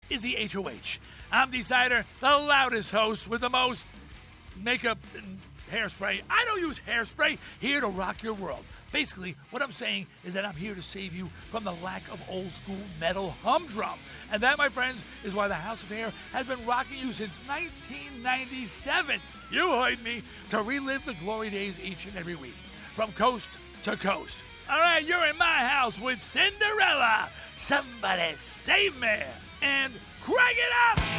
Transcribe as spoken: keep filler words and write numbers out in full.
is the H O H. I'm Decider, the loudest host with the most makeup and hairspray. I don't use hairspray, here to rock your world. Basically, what I'm saying is that I'm here to save you from the lack of old school metal humdrum. And that, my friends, is why the House of Hair has been rocking you since nineteen ninety-seven. You heard me, to relive the glory days each and every week, from coast to coast. All right, you're in my house with Cinderella. Somebody save me and crank it up!